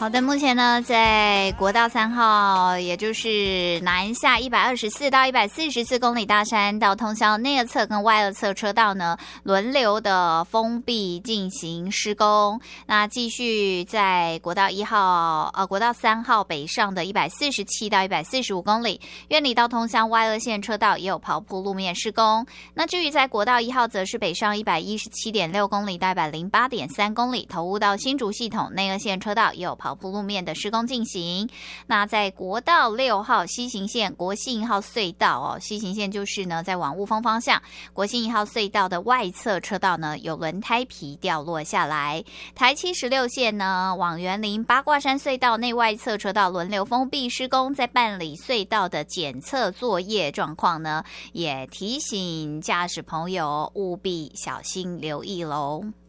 好的，目前呢，在国道3号，也就是南下124到144公里大山到通宵内侧侧跟外侧车道呢，轮流的封闭进行施工。那继续在国道3号北上的147到145公里，苑里到通乡外二线车道也有刨铺路面施工。那至于在国道1号，则是北上117.6公里到108.3公里，头屋到新竹系统内二线车道也有刨铺路面的施工进行。那在国道6号西行线国信1号隧道西行线就是呢在往雾峰方向，国信1号隧道的外侧车道呢有轮胎皮掉落下来。台76线呢往园林八卦山隧道内外侧车道轮流封闭施工，在办理隧道的检测作业状况呢，也提醒驾驶朋友务必小心留意喽。